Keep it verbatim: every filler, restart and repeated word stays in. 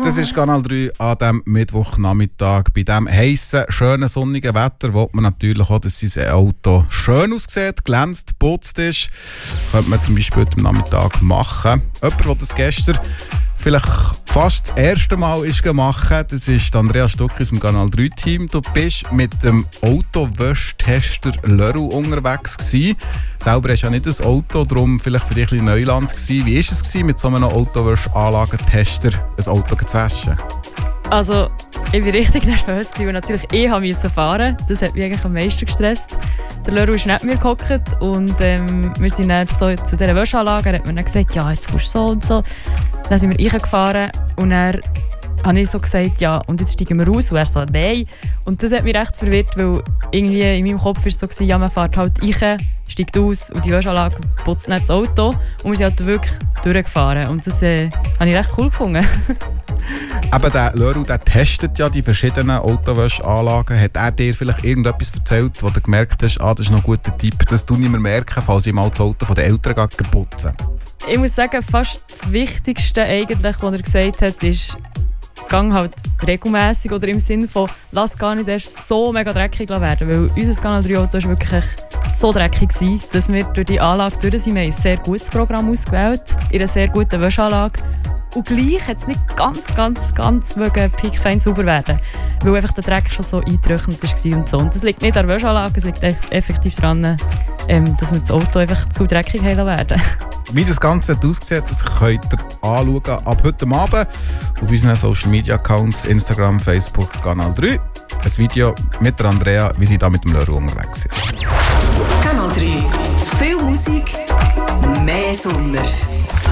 Das ist Kanal drei an diesem Mittwochnachmittag. Bei diesem heissen, schönen, sonnigen Wetter will man natürlich auch, dass sein Auto schön aussieht, glänzt, geputzt ist. Könnte man zum Beispiel heute am Nachmittag machen. Jemand, der das gestern vielleicht fast das erste Mal ist gemacht, das ist Andrea Stuck aus dem Kanal drei Team. Du bist mit dem Autowäschtester Leroy unterwegs gewesen. Selber hast du ja nicht ein Auto, darum vielleicht für dich ein bisschen Neuland gewesen. Wie war es gewesen, mit so einem Autowäschanlagentester ein Auto zu waschen? Also, ich war richtig nervös, weil natürlich ich musste fahren. Das hat mich eigentlich am meisten gestresst. Der Leroy ist neben mir gehockt und ähm, wir sind dann so zu dieser Wäschanlage. Er hat mir dann gesagt, ja, jetzt musst du so und so. Dann sind wir reingefahren und dann habe ich so gesagt, ja, und jetzt steigen wir raus. Und er so, nein. Und das hat mich recht verwirrt, weil irgendwie in meinem Kopf war es so, ja, man fährt halt rein, steigt aus und die Wäschanlage putzt nicht das Auto. Und wir sind halt wirklich durchgefahren. Und das äh, habe ich recht cool gefunden. Aber der Leroy, der testet ja die verschiedenen Autowäschanlagen. Hat er dir vielleicht irgendetwas erzählt, wo du gemerkt hast, ah, das ist noch ein guter Tipp, dass du nicht mehr merken, falls ich mal das Auto von den Eltern putzen? Ich muss sagen, fast das Wichtigste, eigentlich, was er gesagt hat, ist, gang halt regelmässig oder im Sinne von, lass gar nicht erst so mega dreckig werden. Weil unser Kanal drei Auto war wirklich so dreckig, dass wir durch die Anlage durch sind. Wir haben ein sehr gutes Programm ausgewählt, in einer sehr guten Wäschanlage. Und gleich hat es nicht ganz, ganz, ganz pickfein sauber werden, weil einfach der Dreck schon so eingetrocknet war und so. Und das liegt nicht an der Wäschanlage, es liegt effektiv daran, ähm, dass wir das Auto einfach zu dreckig haben werden. Wie das Ganze hat ausgesehen, das könnt ihr anschauen ab heute Abend auf unseren Social Media Accounts, Instagram, Facebook, Kanal drei. Ein Video mit der Andrea, wie sie da mit dem Leroy unterwegs ist. Kanal drei. Viel Musik, mehr Sommer.